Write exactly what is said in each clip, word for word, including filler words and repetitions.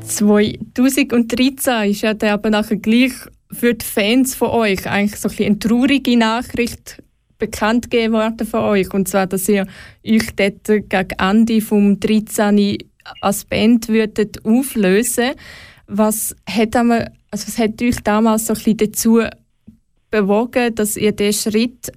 zweitausenddreizehn ist ja dann aber nachher gleich für die Fans von euch eigentlich so ein bisschen eine traurige Nachricht bekannt gegeben worden von euch. Und zwar, dass ihr euch dort gegen Ende vom dreizehn als Band würdet auflösen. Was hat, einmal, also was hat euch damals so ein bisschen dazu bewogen, dass ihr diesen Schritt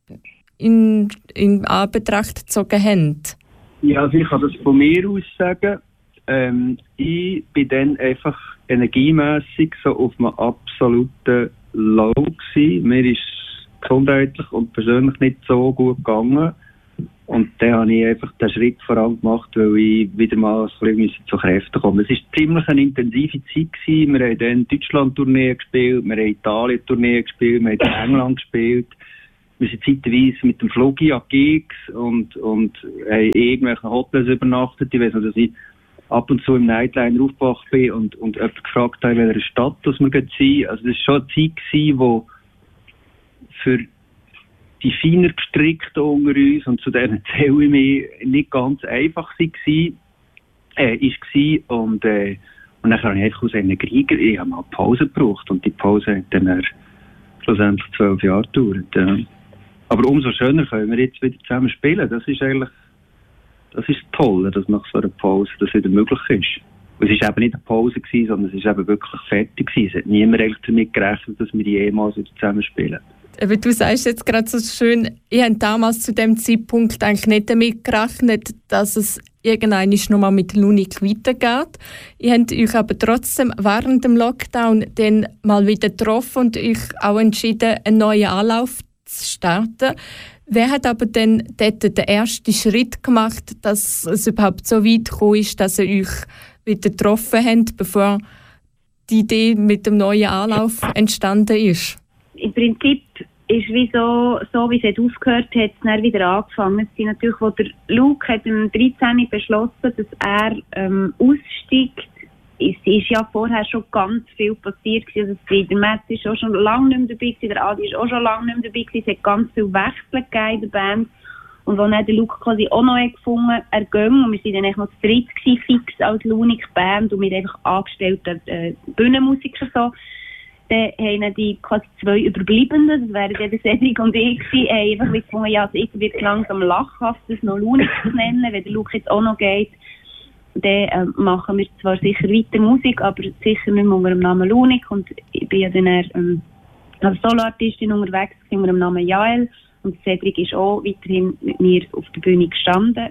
in, in Anbetracht gezogen habt? Ja, also ich kann das von mir aus sagen. Ähm, ich bin dann einfach energiemässig so auf einem absoluten Low gewesen. Mir ist gesundheitlich und persönlich nicht so gut gegangen. Und dann habe ich einfach den Schritt voran gemacht, weil ich wieder mal ein bisschen zu Kräften komme. Es war ziemlich eine intensive Zeit gewesen. Wir haben dann Deutschland-Tournee gespielt, wir haben Italien-Tournee gespielt, wir haben in England gespielt. Wir sind zeitweise mit dem Fluggi an Gigs und, und haben in irgendwelchen Hotels übernachtet. Ich weiss noch, dass ich ab und zu im Nightliner aufgewacht bin und, und jemand gefragt habe, in welcher Stadt das wir gerade sind. Also das war schon eine Zeit gewesen, wo für die feiner gestrickten unter uns, und zu denen zähle ich mich, nicht ganz einfach war, äh, ist war. Und, äh, und dann habe ich einfach aus Energie, ich habe mal eine Pause gebraucht und die Pause hat dann schlussendlich zwölf Jahre gedauert. Ja. Aber umso schöner können wir jetzt wieder zusammen spielen. Das ist eigentlich das ist toll, dass nach so einer Pause das wieder möglich ist. Und es war eben nicht eine Pause gewesen, sondern es war eben wirklich fertig gewesen. Es hat niemand eigentlich damit gerechnet, dass wir jemals wieder zusammen spielen. Aber du sagst jetzt gerade so schön, ich habe damals zu dem Zeitpunkt eigentlich nicht damit gerechnet, dass es irgendwann noch mal mit Lunik weitergeht. Ihr habt euch aber trotzdem während dem Lockdown dann mal wieder getroffen und euch auch entschieden, einen neuen Anlauf zu starten. Wer hat aber dann dort den ersten Schritt gemacht, dass es überhaupt so weit gekommen ist, dass ihr euch wieder getroffen habt, bevor die Idee mit dem neuen Anlauf entstanden ist? Im Prinzip ist wie so, so wie es hat aufgehört hat, es dann wieder angefangen. Es sind natürlich, wo der Luke hat im dreizehn beschlossen, dass er ähm, aussteigt. Es ist ja vorher schon ganz viel passiert. Also der Matt ist auch schon lange nicht mehr dabei gewesen, der Adi ist auch schon lange nicht mehr dabei gewesen. Es hat ganz viel Wechsel gegeben in der Band. Und als dann der Luke quasi auch noch gefunden hat, er ging, und wir waren dann eigentlich noch zu dritt gewesen, fix als Lunik-Band und wir einfach angestellte äh, Bühnenmusiker so. Dann haben die quasi zwei Überbliebenen, das wären dann der Cedric und ich gewesen, haben einfach gefunden, ja, also jetzt wird es langsam lachhaft, das noch Lunik zu nennen, wenn der Luke jetzt auch noch geht. Dann äh, machen wir zwar sicher weiter Musik, aber sicher nicht mehr unter dem Namen Lunik. Und ich bin ja dann ähm, als Soloartistin unterwegs unter dem Namen Jael. Und Cedric ist auch weiterhin mit mir auf der Bühne gestanden.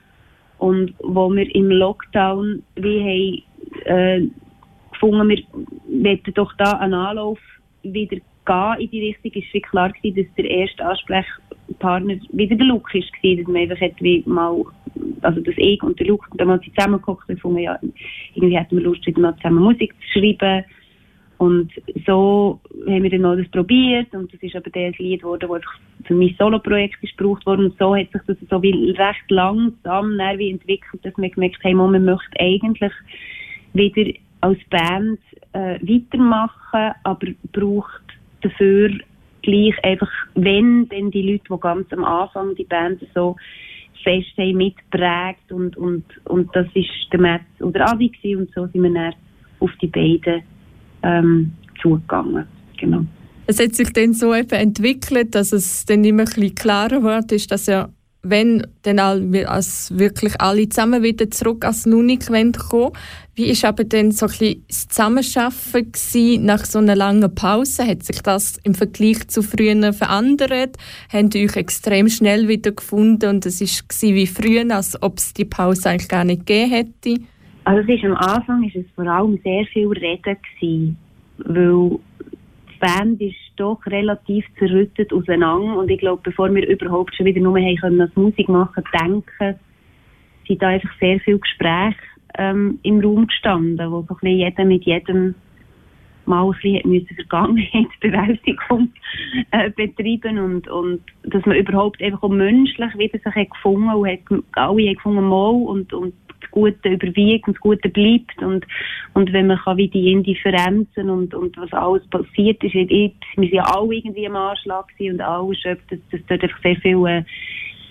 Und wo wir im Lockdown wie haben, äh, gefunden, wir wollten doch da einen Anlauf wieder gehen in die Richtung, ist wie klar gewesen, dass der erste Ansprechpartner wieder der Luke ist gewesen, dass man einfach hat wie mal, also dass ich und der Luke dann mal zusammengeguckt und gefunden, ja, irgendwie hatten wir Lust, wieder mal zusammen Musik zu schreiben. Und so haben wir dann auch das probiert und das ist aber das Lied geworden, das einfach für mein Solo-Projekt ist gebraucht worden. Und so hat sich das so wie recht langsam wie entwickelt, dass wir gemerkt haben, man möchte eigentlich wieder als Band äh, weitermachen, aber braucht dafür gleich einfach, wenn dann die Leute, die ganz am Anfang die Band so fest haben, mitprägt und, und, und das ist der Matt oder Adi gewesen, und so sind wir dann auf die beiden ähm, zugegangen. Genau. Es hat sich dann so eben entwickelt, dass es dann immer ein bisschen klarer wurde, ist, dass ja, wenn dann all, als wirklich alle zusammen wieder zurück als Lunik kommen. Wie war aber dann so ein bisschen das Zusammenarbeiten gewesen nach so einer langen Pause? Hat sich das im Vergleich zu früher verändert? Habt ihr euch extrem schnell wieder gefunden und es war wie früher, als ob es die Pause eigentlich gar nicht gegeben hätte? Also es ist, am Anfang war es vor allem sehr viel Reden gewesen, weil die Band ist doch relativ zerrüttet auseinander und ich glaube, bevor wir überhaupt schon wieder nur haben können, als Musik machen, denken, sind da einfach sehr viele Gespräche ähm, im Raum gestanden, wo so ein bisschen jeder mit jedem mal ein bisschen müssen Vergangenheitsbewältigung äh, betreiben und, und dass man überhaupt einfach auch menschlich wieder sich hat gefunden und hat, alle haben gefunden, mal und, und das Gute überwiegt und das Gute bleibt und, und wenn man kann wie die Indifferenzen und, und was alles passiert ist, ich, wir sind ja alle irgendwie am Anschlag gewesen und alle schöpft, dass, dass dort einfach sehr viel äh,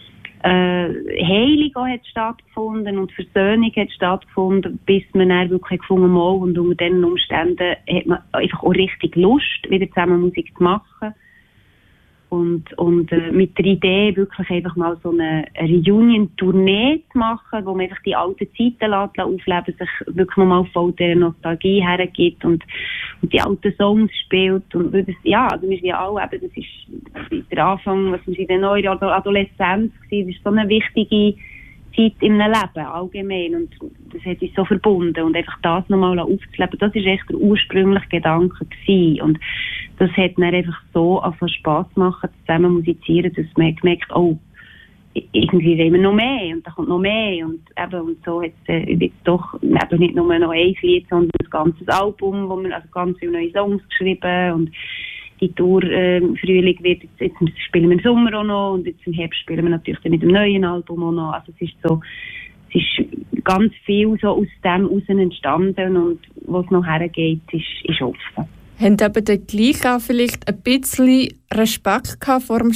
äh, Heilung auch hat stattgefunden und Versöhnung hat stattgefunden, bis man dann wirklich gefunden mal und unter diesen Umständen hat man einfach auch richtig Lust, wieder zusammen Musik zu machen. Und, und äh, mit der Idee, wirklich einfach mal so eine, eine Reunion-Tournee zu machen, wo man einfach die alten Zeiten lässt, aufleben, sich wirklich nochmal voll dieser Nostalgie hergibt und, und die alten Songs spielt. Und das, ja, also wir sind ja alle, eben, das ist der Anfang, was wir in der neuen Adoleszenz gewesen, das ist so eine wichtige Zeit im Leben allgemein und das hat uns so verbunden und einfach das nochmal aufzuleben, das ist echt der ursprüngliche Gedanke gewesen und das hat dann einfach so einfach Spass gemacht, zusammen musizieren, dass man gemerkt, oh, irgendwie wollen wir noch mehr und da kommt noch mehr und eben und so hat es äh, jetzt doch eben nicht nur noch ein Lied, sondern ein ganzes Album, wo wir also ganz viele neue Songs geschrieben und die Tour äh, im Frühling wird, jetzt, jetzt spielen wir im Sommer auch noch und jetzt im Herbst spielen wir natürlich dann mit dem neuen Album auch noch. Also es ist so, es ist ganz viel so aus dem heraus entstanden und wo es noch hergeht, ist, ist offen. Haben eben dann gleich auch vielleicht ein bisschen Respekt gehabt vor dem